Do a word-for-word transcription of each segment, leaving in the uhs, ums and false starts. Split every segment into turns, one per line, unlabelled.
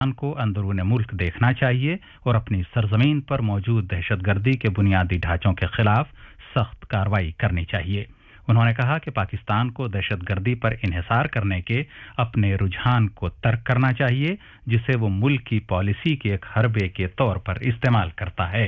को अंदरूनी मुल्क देखना चाहिए और अपनी सरजमीन पर मौजूद दहशतगर्दी के बुनियादी ढांचों के खिलाफ सख्त कार्रवाई करनी चाहिए। उन्होंने कहा कि पाकिस्तान को दहशतगर्दी पर इन्हिसार करने के अपने रुझान को तर्क करना चाहिए, जिसे वो मुल्क की पॉलिसी के एक हरबे के तौर पर इस्तेमाल करता है।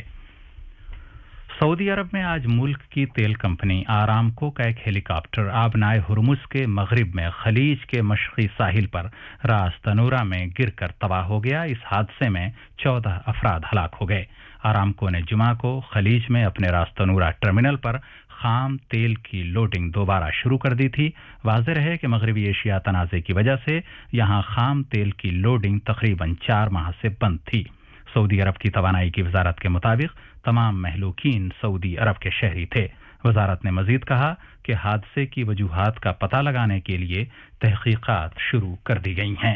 सऊदी अरब में आज मुल्क की तेल कंपनी आरामको का एक हेलीकॉप्टर आबनाए हुरमुज के मगरिब में खलीज के मशरकी साहिल पर रास तनूरा में गिरकर तबाह हो गया। इस हादसे में चौदह अफराद हलाक हो गए। आरामको ने जुमा को खलीज में अपने रास तनूरा टर्मिनल पर खाम तेल की लोडिंग दोबारा शुरू कर दी थी। वाज़ेह है कि मगरबी एशिया तनाज़े की वजह से यहां खाम तेल की लोडिंग तकरीबन चार माह से बंद थी। सऊदी अरब की तवानाई की वजारत के मुताबिक तमाम महलूकीन सऊदी अरब के शहरी थे। वजारत ने मजीद कहा कि हादसे की वजूहात का पता लगाने के लिए तहकीकात शुरू कर दी गई हैं।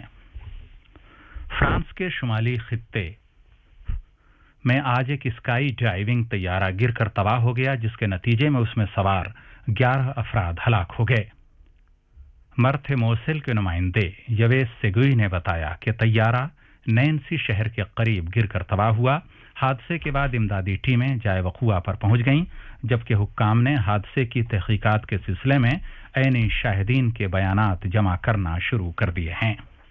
फ्रांस के शुमाली खित्ते में आज एक स्काई ड्राइविंग तैयारा गिरकर तबाह हो गया, जिसके नतीजे में उसमें सवार ग्यारह अफराद हलाक हो गए। मर्थे मोसिल के नुमाइंदे यवेस सेगुई ने बताया कि तैयारा नैन्सी शहर के करीब गिरकर तबाह हुआ। हादसे के बाद इमदादी टीमें जाए वक़ुआ पर पहुंच गईं, जबकि हुक्काम ने हादसे की तहकीकात के सिलसिले में ऐनी शाहिदीन के बयानात जमा करना शुरू कर दिए हैं।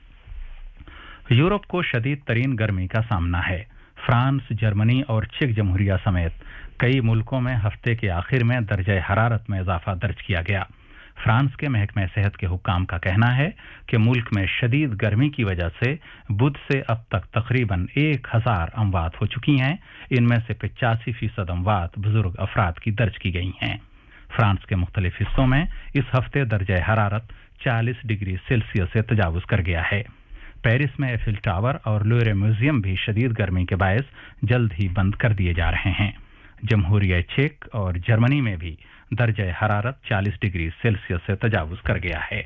यूरोप को शदीद तरीन गर्मी का सामना है। फ्रांस, जर्मनी और चेक जमहूरिया समेत कई मुल्कों में हफ्ते के आखिर में दर्जे हरारत में इजाफा दर्ज किया गया। फ्रांस के महकमे सेहत के हुक्काम का कहना है कि मुल्क में शदीद गर्मी की वजह से बुध से अब तक तकरीबन एक हजार अमवात हो चुकी हैं। इनमें से पचासी फीसद अमवात बुजुर्ग अफराद की दर्ज की गई हैं। फ्रांस के मुख्तलिफ हिस्सों में इस हफ्ते दर्जे हरारत चालीस डिग्री सेल्सियस से तजावुज कर गया है। पेरिस में एफिल टावर और लोरे म्यूजियम भी शदीद गर्मी के बायस जल्द ही बंद कर दिए जा रहे हैं। जमहूरिया चेक और जर्मनी में भी दर्जे हरारत चालीस डिग्री सेल्सियस से तजावुज कर गया है।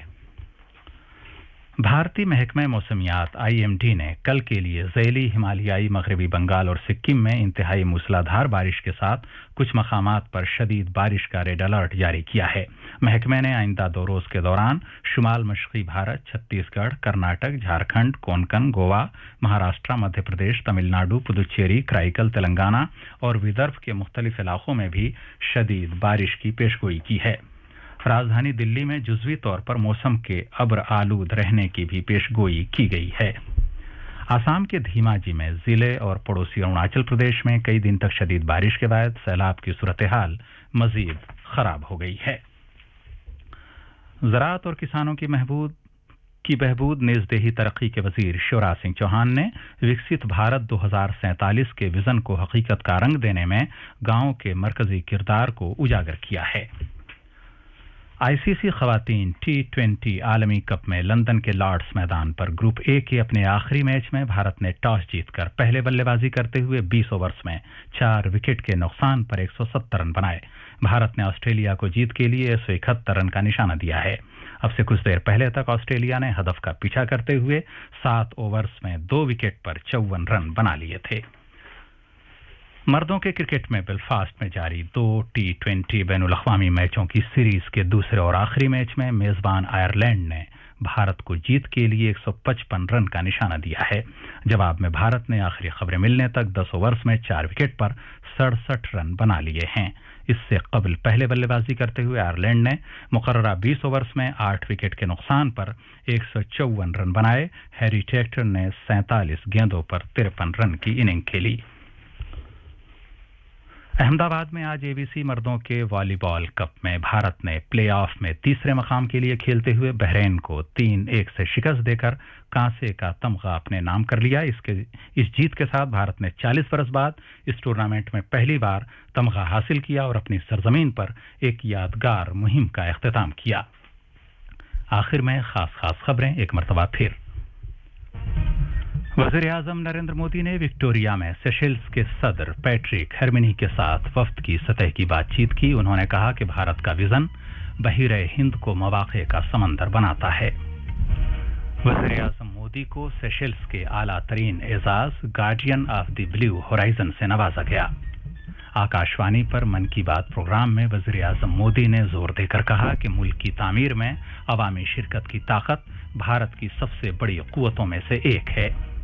भारतीय महकमे मौसमियात आई एम डी ने कल के लिए ज़ैली हिमालयाई मगरबी बंगाल और सिक्किम में इंतहाई मूसलाधार बारिश के साथ कुछ मकामात पर शदीद बारिश का रेड अलर्ट जारी किया है। महकमे ने आइंदा दो रोज के दौरान शुमाल मशरकी भारत, छत्तीसगढ़, कर्नाटक, झारखंड, कोंकण, गोवा, महाराष्ट्र, मध्य प्रदेश, तमिलनाडु, पुदुचेरी, कराईकल, तेलंगाना और विदर्भ के मुख्तलिफ इलाकों में भी शदीद बारिश की पेशगोई की है। राजधानी दिल्ली में जुज़वी तौर पर मौसम के अब्र आलूद रहने की भी पेशगोई की गई है। आसाम के धीमाजी में जिले और पड़ोसी अरुणाचल प्रदेश में कई दिन तक शदीद बारिश के बाद सैलाब की सूरत हाल मजीद खराब हो गई है। ज़राअत और किसानों की महबूद की बहबूद निजदेही तरक्की के वजीर शिवराज सिंह चौहान ने विकसित भारत दो हजार सैंतालीस के विजन को हकीकत का रंग देने में गांव के मरकजी किरदार को उजागर किया है। आईसीसी खवातीन टी ट्वेंटी आलमी कप में लंदन के लॉर्ड्स मैदान पर ग्रुप ए के अपने आखिरी मैच में भारत ने टॉस जीतकर पहले बल्लेबाजी करते हुए बीस ओवर्स में चार विकेट के नुकसान पर एक सौ सत्तर रन बनाए। भारत ने ऑस्ट्रेलिया को जीत के लिए एक सौ इकहत्तर रन का निशाना दिया है। अब से कुछ देर पहले तक ऑस्ट्रेलिया ने हदफ का पीछा करते हुए सात ओवर्स में दो विकेट पर चौवन रन बना लिए थे। मर्दों के क्रिकेट में बेलफास्ट में जारी दो टी ट्वेंटी बैनुल अक़वामी मैचों की सीरीज के दूसरे और आखिरी मैच में मेजबान आयरलैंड ने भारत को जीत के लिए एक सौ पचपन रन का निशाना दिया है। जवाब में भारत ने आखिरी खबरें मिलने तक दस ओवर्स में चार विकेट पर सड़सठ रन बना लिए हैं। इससे कबल पहले बल्लेबाजी करते हुए आयरलैंड ने मुकर्ररा बीस ओवर्स में आठ विकेट के नुकसान पर एक सौ चौवन रन बनाए। हैरी टेक्टर ने सैंतालीस गेंदों पर तिरपन रन की इनिंग खेली। अहमदाबाद में आज एबीसी मर्दों के वॉलीबॉल कप में भारत ने प्लेऑफ में तीसरे मकाम के लिए खेलते हुए बहरीन को तीन एक से शिकस्त देकर कांसे का तमगा अपने नाम कर लिया। इसके इस जीत के साथ भारत ने चालीस बरस बाद इस टूर्नामेंट में पहली बार तमगा हासिल किया और अपनी सरजमीन पर एक यादगार मुहिम का इख्तिताम किया। आखिर में खास खास खबरें एक मरतबा फिर। वज़ीर आज़म नरेंद्र मोदी ने विक्टोरिया में सेशेल्स के सदर पैट्रिक हेर्मिनी के साथ वफ्द की सतह की बातचीत की। उन्होंने कहा कि भारत का विजन बहीरे हिंद को मौक़े का समंदर बनाता है। वज़ीर आज़म मोदी को सेशेल्स के आला तरीन Ejaz guardian of the blue horizon से नवाजा गया। आकाशवाणी पर मन की बात प्रोग्राम में वज़ीर आज़म मोदी ने जोर देकर कहा कि मुल्क की तामीर में अवामी शिरकत की ताकत भारत की सबसे बड़ी क़ुव्वतों में से एक है।